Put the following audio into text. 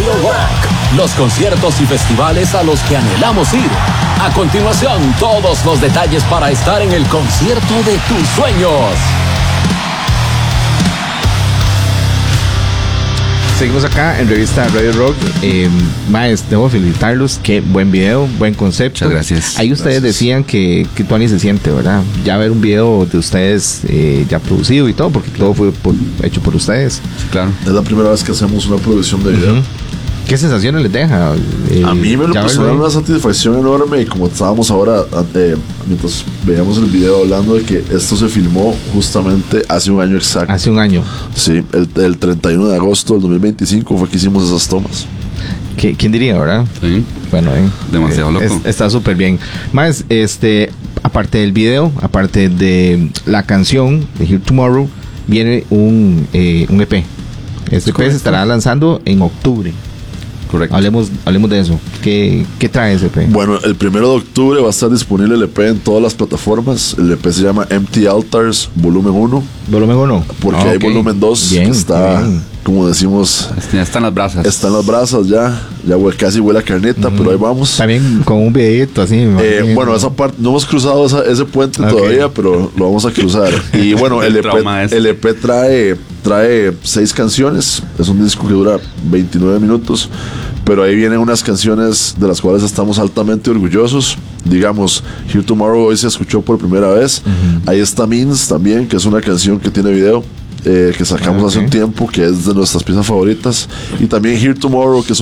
Radio Rock, los conciertos y festivales a los que anhelamos ir. A continuación, todos los detalles para estar en el concierto de tus sueños. Seguimos acá en Revista Radio Rock. Maes, debo felicitarlos. Qué buen video, buen concepto. Muchas gracias. Ahí ustedes decían que Tuani se siente, ¿verdad? Ya ver un video de ustedes ya producido y todo, porque todo fue hecho por ustedes. Claro. Es la primera vez que hacemos una producción de video. ¿Qué sensaciones les deja? A mí me lo personal una satisfacción enorme, y como estábamos ahora, mientras veíamos el video, hablando de que esto se filmó justamente hace un año exacto. Hace un año. Sí, el 31 de agosto del 2025 fue que hicimos esas tomas. ¿Quién diría, verdad? Sí. Bueno, demasiado loco. Está súper bien. Más, aparte del video, aparte de la canción de Here Tomorrow, viene un EP. Este EP se estará lanzando en octubre. Correcto. Hablemos de eso. ¿Qué trae ese EP? Bueno, el 1 de octubre va a estar disponible el EP en todas las plataformas. El EP se llama Empty Altars Volumen 1. ¿Volumen 1? Porque hay Volumen 2 que está, como decimos, ya están las brasas. Están las brasas ya casi huele a carnita, pero ahí vamos. También con un videito así. Bueno, esa parte, no hemos cruzado ese puente todavía, pero lo vamos a cruzar. Y bueno, el EP trae 6 canciones. Es un disco que dura 29 minutos. Pero ahí vienen unas canciones de las cuales estamos altamente orgullosos. Digamos, Here Tomorrow hoy se escuchó por primera vez. Ahí está Means también, que es una canción que tiene video, que sacamos hace un tiempo, que es de nuestras piezas favoritas. Y también Here Tomorrow, que es